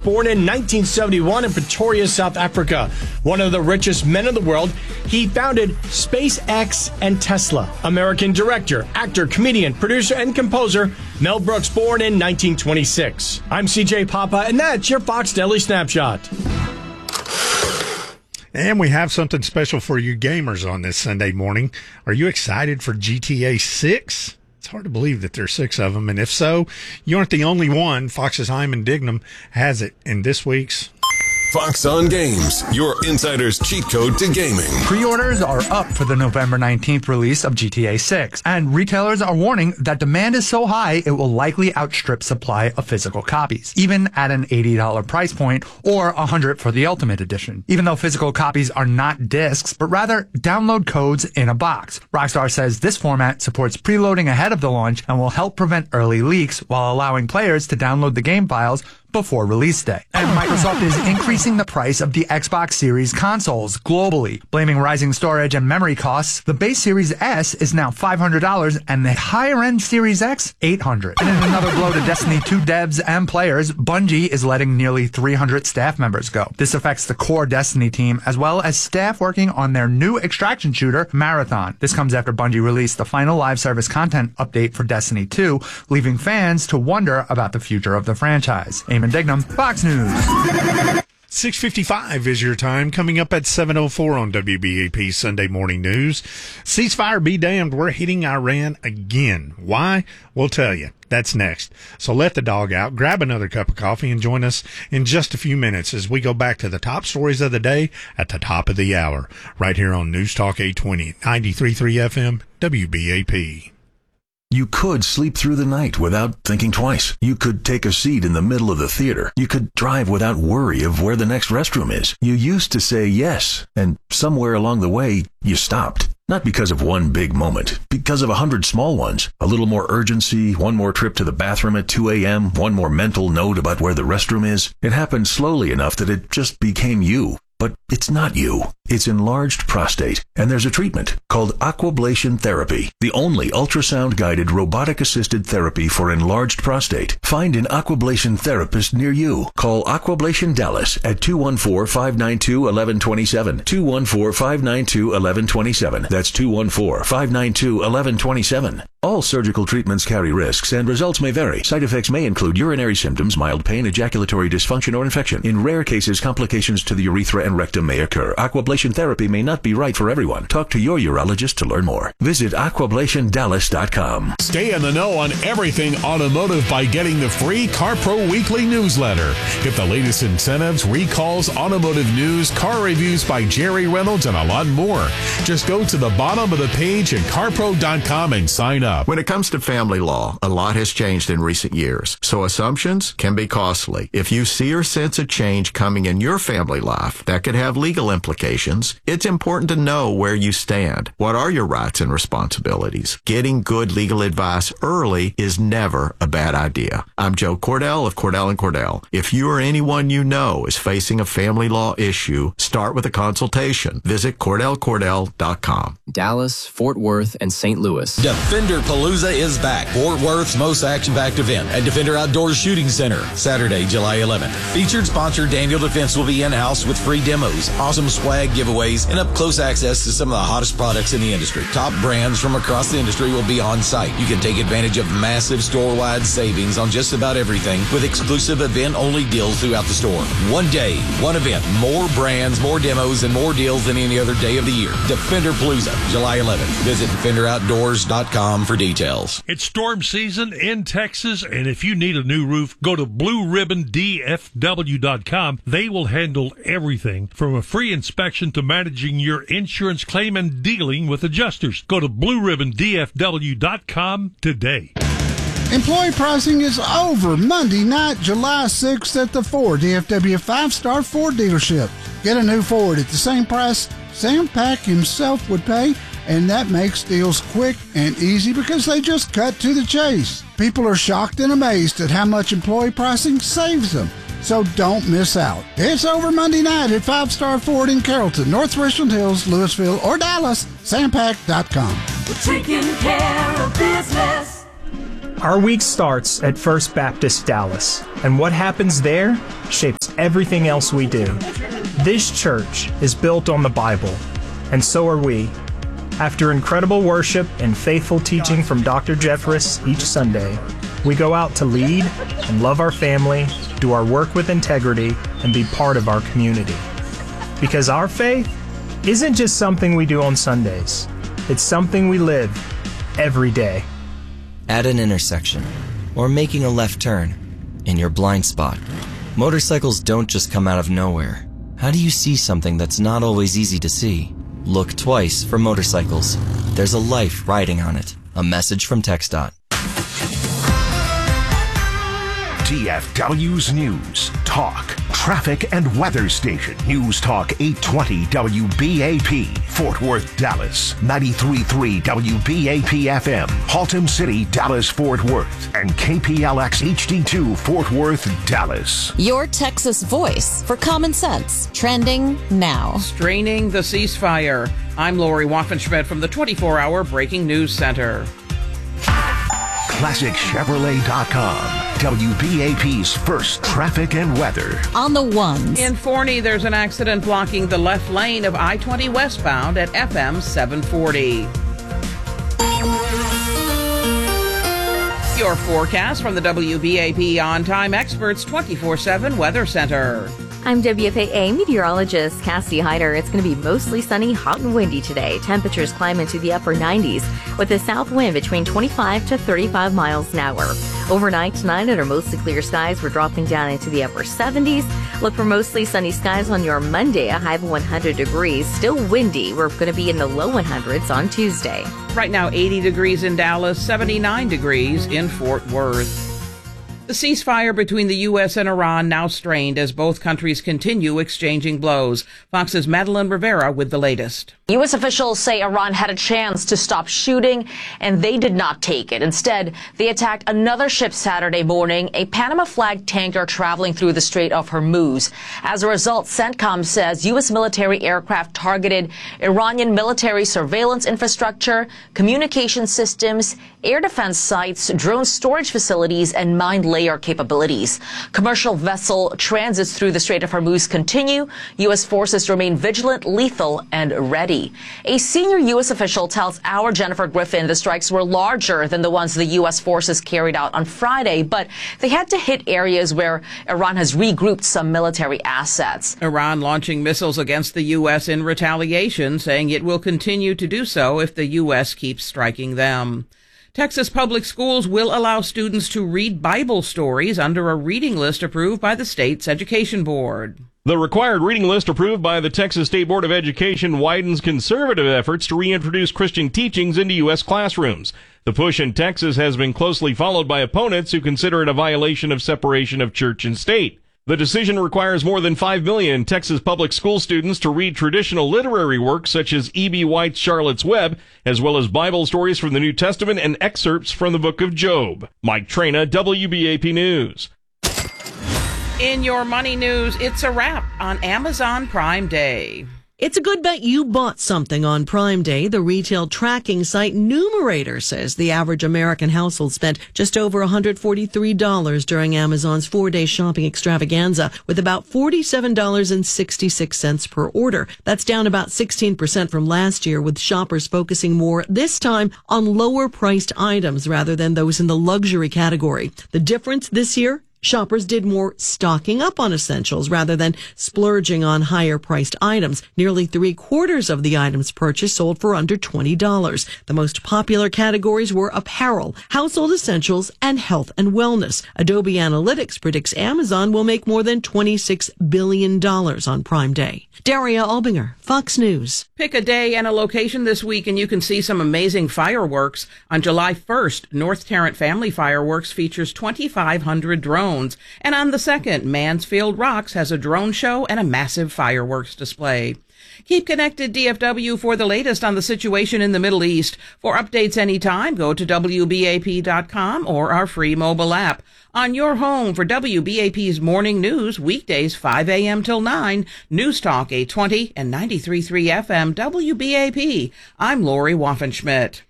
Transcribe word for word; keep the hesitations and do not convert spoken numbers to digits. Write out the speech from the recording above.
born in nineteen seventy-one in Pretoria, South Africa. One of the richest men in the world, he founded SpaceX and Tesla. American director, actor, comedian, producer, and composer Mel Brooks, born in nineteen twenty-six. I'm C J Papa, and that's your Fox Daily Snapshot. And we have something special for you gamers on this Sunday morning. Are you excited for G T A six? It's hard to believe that there's six of them, and if so, you aren't the only one. Fox's Hyman Dignam has it in this week's Fox on Games, your insider's cheat code to gaming. Pre-orders are up for the November nineteenth release of G T A six, and retailers are warning that demand is so high it will likely outstrip supply of physical copies, even at an eighty dollars price point or one hundred dollars for the Ultimate Edition. Even though physical copies are not discs, but rather download codes in a box. Rockstar says this format supports preloading ahead of the launch and will help prevent early leaks while allowing players to download the game files before release day. And Microsoft is increasing the price of the Xbox Series consoles globally, blaming rising storage and memory costs. The base Series S is now five hundred dollars and the higher-end Series X, eight hundred dollars. And in another blow to Destiny two devs and players, Bungie is letting nearly three hundred staff members go. This affects the core Destiny team as well as staff working on their new extraction shooter, Marathon. This comes after Bungie released the final live service content update for Destiny two, leaving fans to wonder about the future of the franchise. Eamon Dignam, Fox News. six fifty-five is your time. Coming up at seven oh four on W B A P Sunday Morning News. Ceasefire be damned. We're hitting Iran again. Why? We'll tell you. That's next. So let the dog out, grab another cup of coffee, and join us in just a few minutes as we go back to the top stories of the day at the top of the hour, right here on News Talk eight twenty, ninety-three point three F M, W B A P. You could sleep through the night without thinking twice. You could take a seat in the middle of the theater. You could drive without worry of where the next restroom is. You used to say yes, and somewhere along the way, you stopped. Not because of one big moment, because of a hundred small ones. A little more urgency, one more trip to the bathroom at two a.m., one more mental note about where the restroom is. It happened slowly enough that it just became you. But it's not you. It's enlarged prostate, and there's a treatment called Aquablation Therapy, the only ultrasound-guided robotic-assisted therapy for enlarged prostate. Find an Aquablation therapist near you. Call Aquablation Dallas at two one four, five nine two, one one two seven, two one four, five nine two, one one two seven. That's two one four, five nine two, one one two seven. All surgical treatments carry risks, and results may vary. Side effects may include urinary symptoms, mild pain, ejaculatory dysfunction, or infection. In rare cases, complications to the urethra and rectum may occur. Aquablation therapy may not be right for everyone. Talk to your urologist to learn more. Visit aquablation dallas dot com. Stay in the know on everything automotive by getting the free CarPro Weekly newsletter. Get the latest incentives, recalls, automotive news, car reviews by Jerry Reynolds, and a lot more. Just go to the bottom of the page at carpro dot com and sign up. When it comes to family law, a lot has changed in recent years, so assumptions can be costly. If you see or sense a change coming in your family life that could have legal implications, it's important to know where you stand. What are your rights and responsibilities? Getting good legal advice early is never a bad idea. I'm Joe Cordell of Cordell and Cordell. If you or anyone you know is facing a family law issue, start with a consultation. Visit cordell cordell dot com. Dallas, Fort Worth, and Saint Louis. Defender Palooza is back. Fort Worth's most action-packed event at Defender Outdoors Shooting Center, Saturday, July eleventh. Featured sponsor Daniel Defense will be in-house with free demos, awesome swag giveaways, and up-close access to some of the hottest products in the industry. Top brands from across the industry will be on site. You can take advantage of massive store-wide savings on just about everything with exclusive event-only deals throughout the store. One day, one event, more brands, more demos, and more deals than any other day of the year. Defender Palooza, July eleventh. Visit defender outdoors dot com for details. It's storm season in Texas, and if you need a new roof, go to blue ribbon D F W dot com. They will handle everything from a free inspection to managing your insurance claim and dealing with adjusters. Go to blue ribbon D F W dot com today. Employee pricing is over Monday night, July sixth at the Ford D F W five-star Ford dealership. Get a new Ford at the same price Sam Pack himself would pay, and that makes deals quick and easy because they just cut to the chase. People are shocked and amazed at how much employee pricing saves them. So don't miss out. It's over Monday night at Five Star Ford in Carrollton, North Richland Hills, Louisville, or Dallas. sam pack dot com. We're taking care of business. Our week starts at First Baptist Dallas, and what happens there shapes everything else we do. This church is built on the Bible, and so are we. After incredible worship and faithful teaching from Doctor Jeffress each Sunday, we go out to lead and love our family, do our work with integrity, and be part of our community. Because our faith isn't just something we do on Sundays. It's something we live every day. At an intersection, or making a left turn, in your blind spot, motorcycles don't just come out of nowhere. How do you see something that's not always easy to see? Look twice for motorcycles. There's a life riding on it. A message from TxDOT. D F W's News, Talk, Traffic and Weather Station. News Talk eight twenty W B A P, Fort Worth, Dallas. ninety-three point three W B A P F M, Haltom City, Dallas, Fort Worth. And K P L X H D two, Fort Worth, Dallas. Your Texas voice for common sense. Trending now. Straining the ceasefire. I'm Lori Waffenschmidt from the twenty-four hour Breaking News Center. Classic Chevrolet dot com. W B A P's first traffic and weather. On the ones. In Forney, there's an accident blocking the left lane of I twenty westbound at F M seven forty. Your forecast from the W B A P On Time Experts twenty-four seven Weather Center. I'm W F A A meteorologist Cassie Hyder. It's going to be mostly sunny, hot and windy today. Temperatures climb into the upper nineties with a south wind between twenty-five to thirty-five miles an hour. Overnight tonight, under mostly clear skies, we're dropping down into the upper seventies. Look for mostly sunny skies on your Monday, a high of one hundred degrees. Still windy. We're going to be in the low hundreds on Tuesday. Right now, eighty degrees in Dallas, seventy-nine degrees in Fort Worth. The ceasefire between the U S and Iran now strained as both countries continue exchanging blows. Fox's Madeline Rivera with the latest. U S officials say Iran had a chance to stop shooting, and they did not take it. Instead, they attacked another ship Saturday morning, a Panama-flagged tanker traveling through the Strait of Hormuz. As a result, CENTCOM says U S military aircraft targeted Iranian military surveillance infrastructure, communication systems, air defense sites, drone storage facilities, and mine layer capabilities. Commercial vessel transits through the Strait of Hormuz continue. U S forces remain vigilant, lethal, and ready. A senior U S official tells our Jennifer Griffin the strikes were larger than the ones the U S forces carried out on Friday, but they had to hit areas where Iran has regrouped some military assets. Iran launching missiles against the U S in retaliation, saying it will continue to do so if the U S keeps striking them. Texas public schools will allow students to read Bible stories under a reading list approved by the state's education board. The required reading list approved by the Texas State Board of Education widens conservative efforts to reintroduce Christian teachings into U S classrooms. The push in Texas has been closely followed by opponents who consider it a violation of separation of church and state. The decision requires more than five million Texas public school students to read traditional literary works such as E B. White's Charlotte's Web, as well as Bible stories from the New Testament and excerpts from the book of Job. Mike Trena, W B A P News. In your money news, it's a wrap on Amazon Prime Day. It's a good bet you bought something on Prime Day. The retail tracking site Numerator says the average American household spent just over one hundred forty-three dollars during Amazon's four-day shopping extravaganza, with about forty-seven dollars and sixty-six cents per order. That's down about sixteen percent from last year, with shoppers focusing more this time on lower-priced items rather than those in the luxury category. The difference this year? Shoppers did more stocking up on essentials rather than splurging on higher-priced items. Nearly three-quarters of the items purchased sold for under twenty dollars. The most popular categories were apparel, household essentials, and health and wellness. Adobe Analytics predicts Amazon will make more than twenty-six billion dollars on Prime Day. Daria Albinger, Fox News. Pick a day and a location this week and you can see some amazing fireworks. On July first, North Tarrant Family Fireworks features twenty-five hundred drones. And on the second, Mansfield Rocks has a drone show and a massive fireworks display. Keep connected, D F W, for the latest on the situation in the Middle East. For updates anytime, go to W B A P dot com or our free mobile app. On your home for W B A P's morning news, weekdays five a.m. till nine, News Talk eight twenty and ninety-three point three F M W B A P. I'm Lori Waffenschmidt.